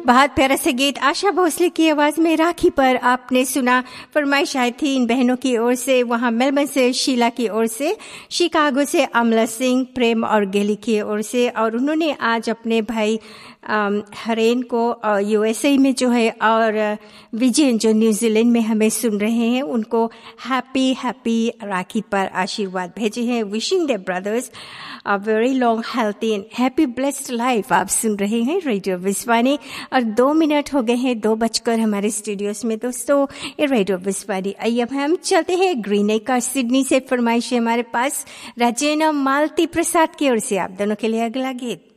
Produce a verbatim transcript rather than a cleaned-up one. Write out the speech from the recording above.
बहुत प्यारा सा गीत आशा भोसले की आवाज में राखी पर आपने सुना। फरमाइश आई थी इन बहनों की ओर से, वहां मेलबर्न से शीला की ओर से, शिकागो से अमला सिंह, प्रेम और गेली की ओर से, और उन्होंने आज अपने भाई हरेन को यूएसए में जो है और विजय जो न्यूजीलैंड में हमें सुन रहे हैं, उनको हैप्पी हैप्पी राखी पर आशीर्वाद भेजे हैं। Wishing their brothers a very long healthy and happy blessed life. आप सुन रहे हैं रेडियो विश्वानी और दो मिनट हो गए हैं दो बजकर हमारे स्टूडियोज में। दोस्तों ये रेडियो विश्वानी। आइए अब हम चलते हैं ग्रीन का सिडनी से फरमाइश है हमारे पास राजेना मालती प्रसाद की ओर से। आप दोनों के लिए अगला गीत।